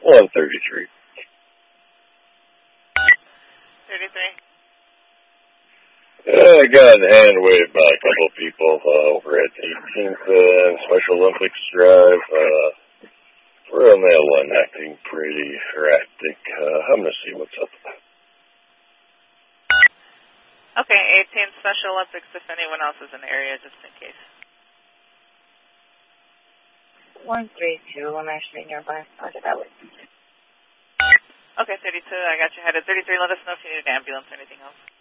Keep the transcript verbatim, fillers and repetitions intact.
one thirty-three. thirty-three. Uh, I got hand waved by a couple of people uh, over at eighteenth uh, Special Olympics Drive. Uh, real male one acting pretty erratic. Uh, I'm going to see what's up. Okay, eighteenth Special Olympics, if anyone else is in the area, just in case. one three two, I'm actually nearby. I'll get that way. Okay, thirty-two, I got you headed. thirty-three, let us know if you need an ambulance or anything else.